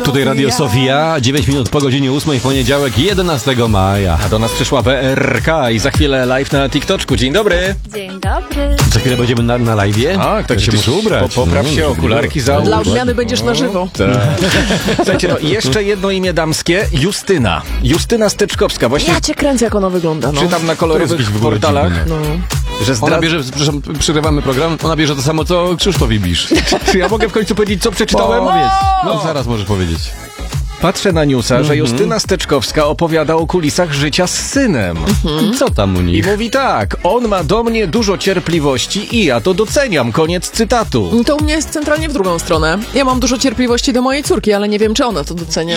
Tutaj Radio Sofia, 9 minut po godzinie 8 w poniedziałek, 11 maja. A do nas przyszła WRK i za chwilę live na TikToku. Dzień dobry. Dzień dobry. Za chwilę będziemy na live'ie? Tak się muszę ubrać. Popraw się, okularki załóż. Dla odmiany będziesz na żywo. Słuchajcie, no jeszcze jedno imię damskie, Justyna. Justyna Steczkowska. Właśnie Ja cię kręcę, jak ona wygląda. No. czytam na kolorowych w ogóle portalach, dziwne. że Ona zdradza... bierze, przepraszam, przerywamy program, ona bierze to samo co Krzysztof Ibisz. Czy ja mogę w końcu powiedzieć, co przeczytałem? Powiedz. No zaraz możesz powiedzieć. Patrzę na newsa, że Justyna Steczkowska opowiada o kulisach życia z synem. Co tam u I nich? mówi tak, on ma do mnie dużo cierpliwości i ja to doceniam. Koniec cytatu. To u mnie jest centralnie w drugą stronę. Ja mam dużo cierpliwości do mojej córki, ale nie wiem, czy ona to docenia.